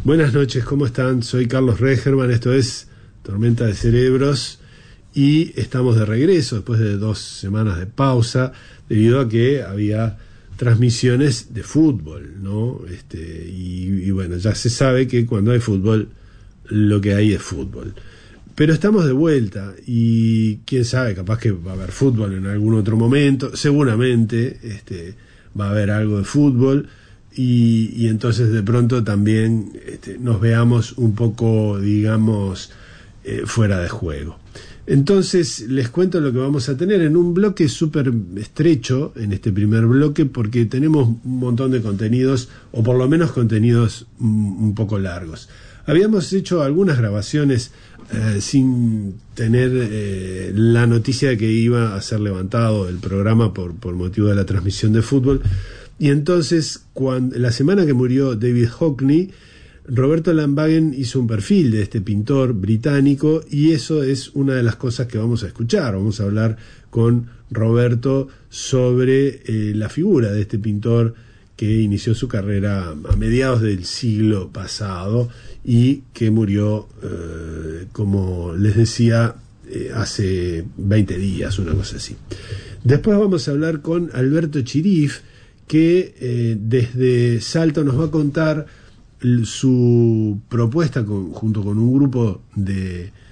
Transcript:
Buenas noches, ¿cómo están? Soy Carlos Regerman, esto es Tormenta de Cerebros y estamos de regreso después de 2 semanas de pausa debido a que había transmisiones de fútbol, ¿no? Y bueno, ya se sabe que cuando hay fútbol lo que hay es fútbol. Pero estamos de vuelta y quién sabe, capaz que va a haber fútbol en algún otro momento, seguramente va a haber algo de fútbol. Y entonces de pronto también nos veamos un poco, digamos, fuera de juego. Entonces les cuento lo que vamos a tener en un bloque súper estrecho, en este primer bloque, porque tenemos un montón de contenidos, o por lo menos contenidos un poco largos. Habíamos hecho algunas grabaciones sin tener la noticia de que iba a ser levantado el programa por motivo de la transmisión de fútbol. Y entonces, la semana que murió David Hockney, Roberto Lambagen hizo un perfil de este pintor británico y eso es una de las cosas que vamos a escuchar. Vamos a hablar con Roberto sobre la figura de este pintor que inició su carrera a mediados del siglo pasado y que murió, como les decía, hace 20 días, una cosa así. Después vamos a hablar con Alberto Chirif, que desde Salto nos va a contar su propuesta junto con un grupo de